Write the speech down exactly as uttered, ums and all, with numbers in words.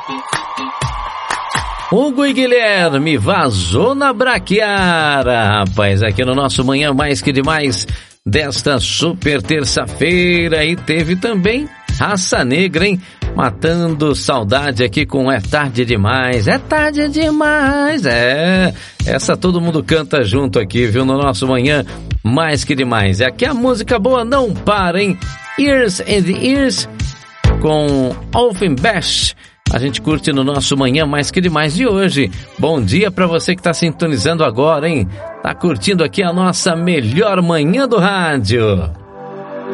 Hugo e Guilherme, vazou na braquiara, rapaz, aqui no nosso Manhã Mais Que Demais desta super terça-feira. E teve também Raça Negra, hein? Matando saudade aqui com É Tarde Demais, é tarde demais, é, essa todo mundo canta junto aqui, viu, no nosso Manhã Mais Que Demais. É aqui a música boa não para, hein? Years and Years com Offenbach. A gente curte no nosso Manhã Mais Que Demais de hoje. Bom dia pra você que tá sintonizando agora, hein? Tá curtindo aqui a nossa melhor manhã do rádio.